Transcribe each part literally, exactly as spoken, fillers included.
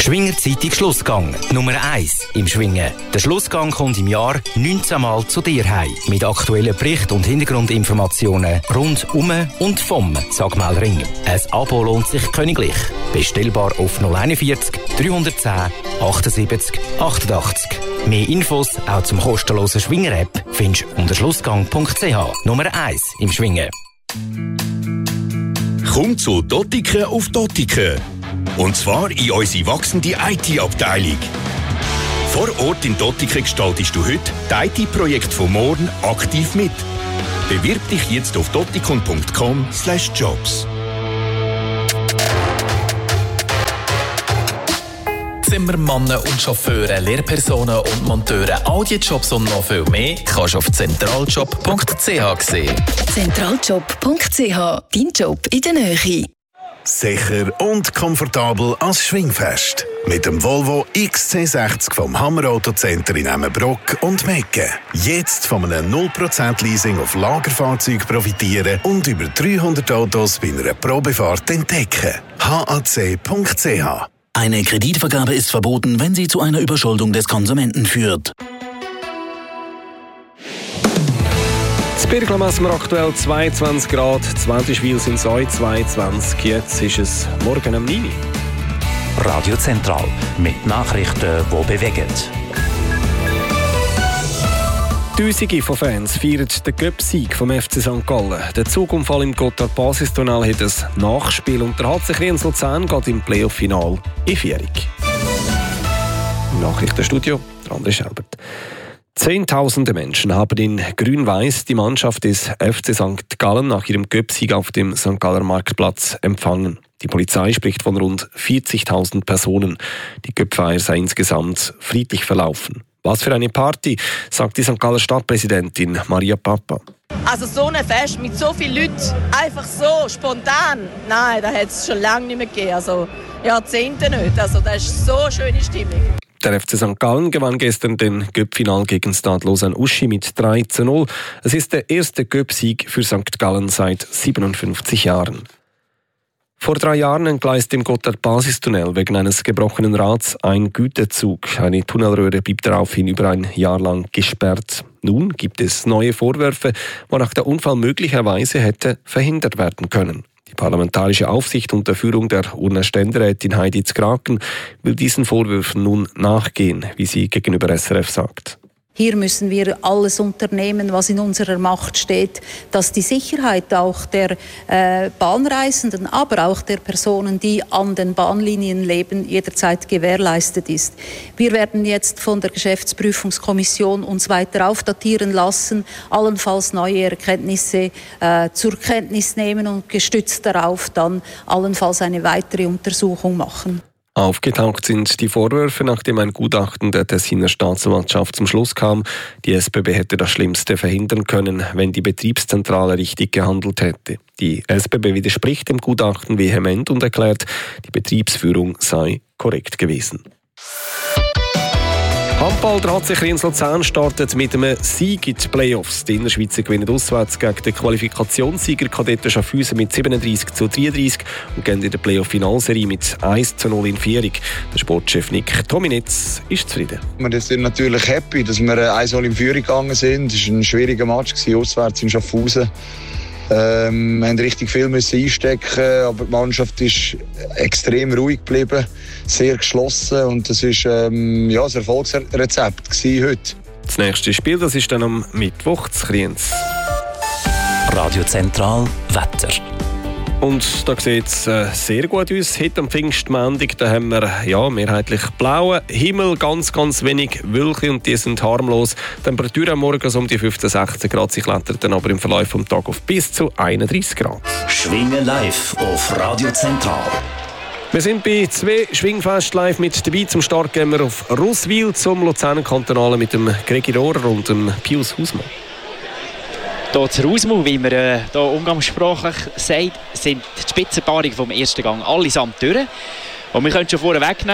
Schwinger Zeitung Schlussgang, Nummer eins im Schwingen. Der Schlussgang kommt im Jahr neunzehn Mal zu dir heim. Mit aktuellen Berichten und Hintergrundinformationen rund um und vom Sagmelring. Ein Abo lohnt sich königlich. Bestellbar auf null einundvierzig dreihundertzehn achtundsiebzig achtundachtzig. Mehr Infos auch zum kostenlosen Schwinger-App findest du unter schlussgang punkt c h. Nummer eins im Schwingen. Komm zu Dottiken auf Dottiken. Und zwar in unsere wachsende I T-Abteilung. Vor Ort in Dottiken gestaltest du heute die I T-Projekte von morgen aktiv mit. Bewirb dich jetzt auf dottikon punkt com slash jobs. Zimmermannen und Chauffeure, Lehrpersonen und Monteure, all die Jobs und noch viel mehr kannst du auf zentraljob punkt c h sehen. zentraljob punkt c h, dein Job in der Nähe. Sicher und komfortabel als Schwingfest. Mit dem Volvo X C sechzig vom Hammer Auto Center in Emmenbrock und Mecken. Jetzt von einem null Prozent Leasing auf Lagerfahrzeuge profitieren und über dreihundert Autos bei einer Probefahrt entdecken. h a c punkt c h. Eine Kreditvergabe ist verboten, wenn sie zu einer Überschuldung des Konsumenten führt. In Birkla messen wir aktuell zweiundzwanzig Grad, Zwentischwil sind es auch zweiundzwanzig, jetzt ist es morgen um neun Uhr. Radio Zentral mit Nachrichten, die bewegen. Tausende von Fans feiern den Cup-Sieg vom F C Sankt Gallen. Der Zugunfall im Gotthard-Basistunnel hat ein Nachspiel und der H C Kriens Luzern geht im Playoff-Final in Vierung. Im Nachrichtenstudio, André Schelbert. Zehntausende Menschen haben in Grün-Weiß die Mannschaft des F C Sankt Gallen nach ihrem Cup-Sieg auf dem Sankt Galler Marktplatz empfangen. Die Polizei spricht von rund vierzigtausend Personen. Die Cup-Feier sei insgesamt friedlich verlaufen. Was für eine Party, sagt die Sankt Galler Stadtpräsidentin Maria Papa. Also so ein Fest mit so vielen Leuten, einfach so spontan, nein, das hat es schon lange nicht mehr gegeben, also Jahrzehnte nicht. Also das ist so eine schöne Stimmung. Der F C Sankt Gallen gewann gestern den Cup-Final gegen Stade Lausanne-Uschi mit drei zu null. Es ist der erste Cup-Sieg für Sankt Gallen seit siebenundfünfzig Jahren. Vor drei Jahren entgleiste im Gotthard-Basistunnel wegen eines gebrochenen Rads ein Güterzug. Eine Tunnelröhre blieb daraufhin über ein Jahr lang gesperrt. Nun gibt es neue Vorwürfe, wonach der Unfall möglicherweise hätte verhindert werden können. Die parlamentarische Aufsicht unter Führung der Urner Ständerätin Heidi Zkraken will diesen Vorwürfen nun nachgehen, wie sie gegenüber S R F sagt. Hier müssen wir alles unternehmen, was in unserer Macht steht, dass die Sicherheit auch der äh, Bahnreisenden, aber auch der Personen, die an den Bahnlinien leben, jederzeit gewährleistet ist. Wir werden jetzt von der Geschäftsprüfungskommission uns weiter aufdatieren lassen, allenfalls neue Erkenntnisse äh, zur Kenntnis nehmen und gestützt darauf dann allenfalls eine weitere Untersuchung machen. Aufgetaucht sind die Vorwürfe, nachdem ein Gutachten der Tessiner Staatsanwaltschaft zum Schluss kam, die S B B hätte das Schlimmste verhindern können, wenn die Betriebszentrale richtig gehandelt hätte. Die S B B widerspricht dem Gutachten vehement und erklärt, die Betriebsführung sei korrekt gewesen. Handball, der H C Kriens Luzern startet mit einem Sieg in die Playoffs. Die Innerschweizer gewinnen auswärts gegen den Qualifikationssieger Kadetten Schaffhausen mit siebenunddreissig zu dreiunddreissig und gehen in der Playoff-Finalserie mit eins zu null in Vierung. Der Sportchef Nick Tominetz ist zufrieden. Wir sind natürlich happy, dass wir eins zu null in Führung gegangen sind. Es war ein schwieriger Match auswärts in Schaffhausen. Ähm, wir mussten richtig viel einstecken, aber die Mannschaft ist extrem ruhig geblieben, sehr geschlossen und das war ähm, ja, ein Erfolgsrezept heute. Das nächste Spiel, das ist dann am Mittwoch zu Kriens. Radio Zentral Wetter. Und da sieht es äh, sehr gut aus. Heute am Pfingstmontag, da haben wir ja, mehrheitlich blauen Himmel, ganz, ganz wenig Wölkchen und die sind harmlos. Die Temperatur am Morgen so um die fünfzehn, sechzehn Grad. Sie klettert dann aber im Verlauf des Tages auf bis zu einunddreissig Grad. Schwingen live auf Radio Zentral. Wir sind bei zwei Schwingfest live mit dabei. Zum Start gehen wir auf Russwil zum Luzerner Kantonalen mit dem Gregi Rohrer und dem Pius Hausmann. Hier zu Rausmau, wie man äh, hier umgangssprachlich sagt, sind die Spitzenpaarungen vom ersten Gang allesamt durch. Und wir können schon vorher wegnehmen,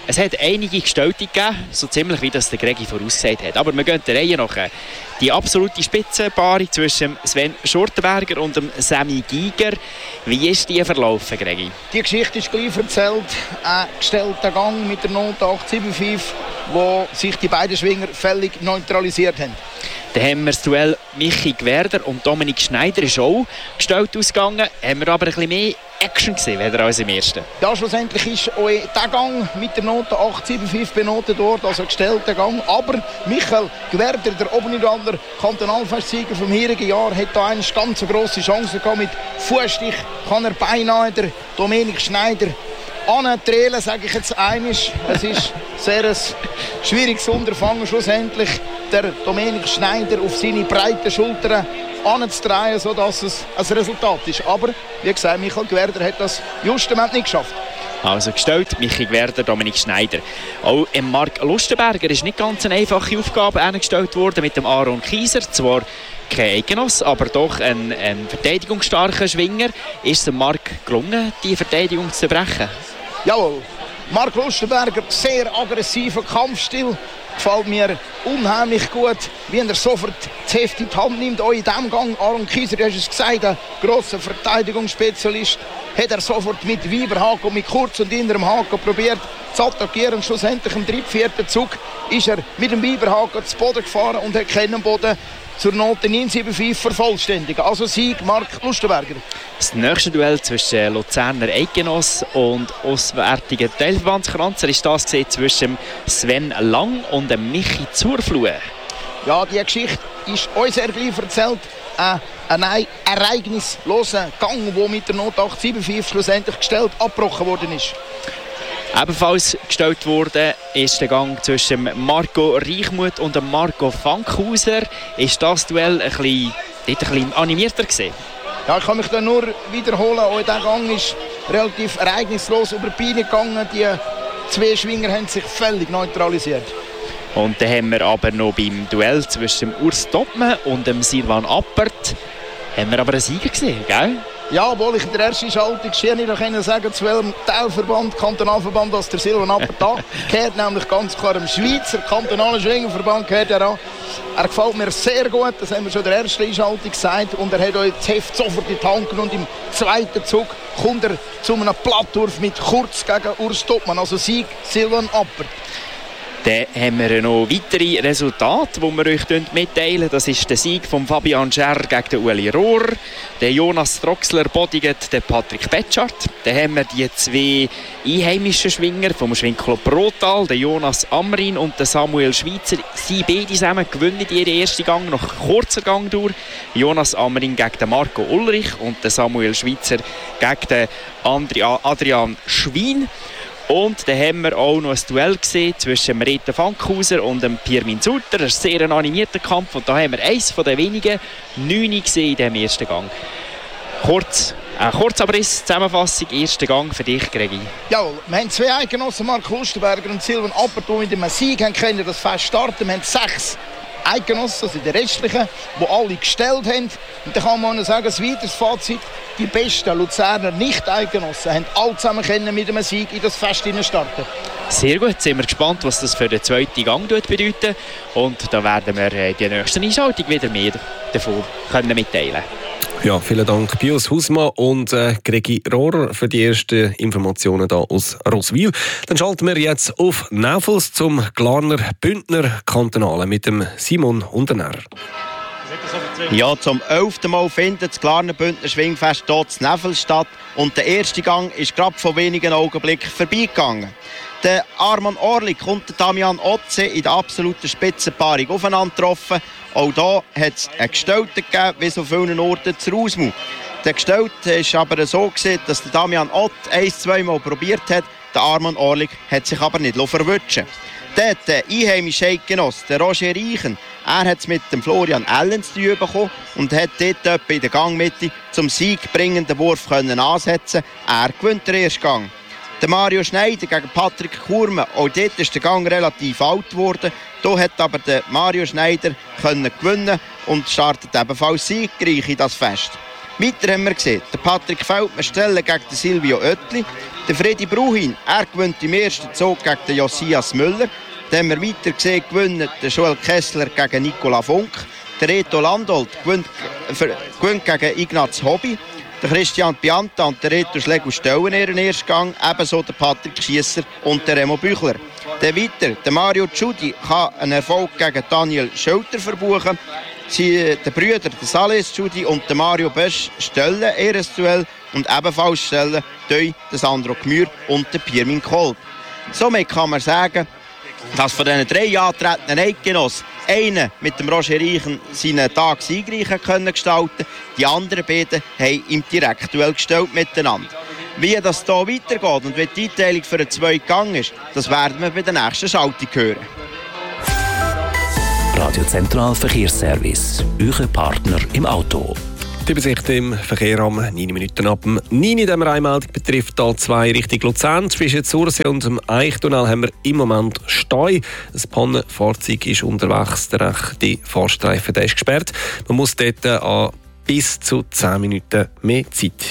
es hat einige Gestellte gegeben, so ziemlich wie das der Gregi vorausgesagt hat. Aber wir gehen der Reihe nach. Die absolute Spitzenpaarung zwischen Sven Schurtenberger und dem Sammy Giger. Wie ist die verlaufen, Gregi? Die Geschichte ist gleich erzählt. Ein gestellter Gang mit der Note acht sieben fünf, wo sich die beiden Schwinger völlig neutralisiert haben. Dann haben wir das Duell Michi Gwerder und Dominik Schneider ist auch gestellt ausgegangen. Haben wir aber ein bisschen mehr Action gesehen, weder als im ersten. Ja, schlussendlich ist auch der Gang mit der Note acht sieben fünf benotet dort, also gestellter Gang. Aber Michael Gwerder, der Obnidaner Kantonalfestsieger vom heurigen Jahr, hat da eine ganz grosse Chance gehabt. Mit Fußstich kann er beinahe der Dominik Schneider antreten, sage ich jetzt einmal. Es ist sehr ein schwieriges Unterfangen, schlussendlich der Dominik Schneider auf seine breiten Schultern anzudrehen, sodass es ein Resultat ist. Aber, wie gesagt, Michael Gwerder hat das justement nicht geschafft. Also gestellt, Michi Gwerder, Dominik Schneider. Auch im Marc Lustenberger ist nicht ganz eine einfache Aufgabe angestellt worden mit dem Aaron Kieser. Zwar kein Eigenoss, aber doch ein, ein verteidigungsstarker Schwinger. Ist es dem Marc gelungen, die Verteidigung zu brechen? Jawohl. Marc Lustenberger, sehr aggressiver Kampfstil. Gefällt mir unheimlich gut, wie er sofort das Heft in die Hand nimmt. Auch in diesem Gang, Aaron Kieser, du hast es gesagt, ein grosser Verteidigungsspezialist, hat er sofort mit Weiberhaken, mit kurz und innerem Haken probiert zu attackieren. Schlussendlich im dritten, vierten Zug ist er mit dem Weiberhaken zu Boden gefahren und hat keinen Boden zur Note neun sieben fünf vervollständigen. Also Sieg Marc Lustenberger. Das nächste Duell zwischen Luzerner Eigenoss und auswärtigen Teilverbandskranzer ist das zwischen Sven Lang und Michi Zurflue. Ja, die Geschichte ist uns sehr gleich erzählt. Äh, ein ereignisloser Gang, der mit der Note acht sieben fünf schlussendlich gestellt abgebrochen worden ist. Ebenfalls gestellt wurde ist der Gang zwischen Marco Reichmuth und Marco Fankhauser. Ist das Duell ein bisschen, ein bisschen animierter gewesen? Ja, ich kann mich da nur wiederholen. Auch dieser Gang ist relativ ereignislos über die Beine gegangen. Die zwei Schwinger haben sich völlig neutralisiert. Und dann haben wir aber noch beim Duell zwischen Urs Topmann und dem Silvan Appert haben wir aber einen Sieger gesehen, gell? Ja, obwohl ich in der ersten Schaltung schier nicht noch sagen zu welchem Teilverband, Kantonalverband, dass der Silvan Appert da gehört, nämlich ganz klar im Schweizer Kantonalen Schwingerverband gehört er an. Er gefällt mir sehr gut, das haben wir schon in der ersten Einschaltung gesagt, und er hat euch das Heft sofort in die Hand genommen und im zweiten Zug kommt er zu einem Plattwurf mit Kurz gegen Urs Topmann, also Sieg Silvan Appert. Dann haben wir noch weitere Resultate, die wir euch mitteilen. Das ist der Sieg von Fabian Scherr gegen den Ueli Rohr. Der Jonas Troxler bodigt den Patrick Betschart. Dann haben wir die zwei einheimischen Schwinger vom Schwingclub Rothal, der Jonas Amrin und der Samuel Schweizer. Sie beide zusammen gewinnen ihren ersten Gang nach kurzer Gangdauer. Jonas Amrin gegen den Marco Ulrich und der Samuel Schweizer gegen den Andrea, Adrian Schwein. Und dann haben wir auch noch ein Duell gesehen zwischen Rita Fankhauser und dem Pirmin Sutter. Das ist ein sehr animierter Kampf und da haben wir eines von den wenigen neun gesehen in diesem ersten Gang. Kurz, ein Kurzabriss, Zusammenfassung, erster Gang für dich, Gregi. Ja, wir haben zwei Eidgenossen, Marc Lustenberger und Silvan Appert, die mit dem Sieg haben können, das Fest starten. Wir haben sechs Eidgenossen, also die restlichen, die alle gestellt haben. Und dann kann man sagen, ein weiteres Fazit: die besten Luzerner Nicht-Eidgenossen haben alle zusammen können mit einem Sieg in das Fest starten. Sehr gut, sind wir gespannt, was das für den zweiten Gang bedeutet. Und da werden wir in der nächsten Einschaltung wieder mehr davon können mitteilen. Ja, vielen Dank Pius Husmann und äh, Gregi Rohrer für die ersten Informationen hier aus Roswil. Dann schalten wir jetzt auf Naufels zum Glarner Bündner Kantonalen mit dem Simon Unternährer. Ja, zum elften Mal findet das Glarner Bündner Schwingfest hier in Naufels statt und der erste Gang ist gerade vor wenigen Augenblicken vorbeigegangen. Der Arman Orlik und der Damian Otze in der absoluten Spitzenpaarung aufeinander getroffen. Auch hier hat es einen Gestellten gegeben, wie so vielen Orten zu Rausmu. Der Gestellte war aber so gewesen, dass der Damian Ott ein-, zweimal probiert hat. Der Arman Orlik hat sich aber nicht verwutschen. Dort der einheimische Eidgenoss, der Roger Reichen, er hat es mit dem Florian Ellen zu tun bekommen und hat dort in der Gangmitte zum siegbringenden Wurf können ansetzen. Er gewinnt den ersten Gang. Der Mario Schneider gegen Patrick Kurme, auch dort ist der Gang relativ alt geworden. Hier hat aber der Mario Schneider können gewinnen und startet ebenfalls siegreich in das Fest. Weiter haben wir gesehen, der Patrick Feldmann stellen gegen den Silvio Oetli. Der Freddy Bruhin, er gewinnt im ersten Zug gegen den Josias Müller. Dann haben wir weiter gesehen, gewinnt der Joel Kessler gegen Nicola Funk. Der Reto Landolt gewinnt, äh, gewinnt gegen Ignaz Hobby. Der Christian Pianta und der Reto Schlegel stellen ihren ersten Gang. Ebenso der Patrick Schiesser und der Remo Büchler. Dann weiter, der Mario Tschudi kann einen Erfolg gegen Daniel Schulter verbuchen. Sie, die Brüder, der Sales Tschudi und der Mario Bösch stellen ihr Duell. Und ebenfalls stellen der Sandro Gmür und der Pirmin Kolb. Somit kann man sagen, dass von diesen drei antretenden Eidgenossen einer mit dem Roger Reichen seinen Tag siegreich können gestalten. Die anderen beiden haben im Direktduell gestellt miteinander. Wie das hier weitergeht und wie die Einteilung für den zweiten Gang ist, das werden wir bei der nächsten Schaltung hören. Radio Zentral Verkehrsservice, euer Partner im Auto. Die Übersicht im Verkehr am neun Minuten ab dem neun. In dieser Einmeldung betrifft A zwei Richtung Luzern. Zwischen Sursee und dem Eichtunnel haben wir im Moment Stau. Das Pannenfahrzeug ist unterwegs. Der rechte Fahrstreifen der ist gesperrt. Man muss dort an bis zu zehn Minuten mehr Zeit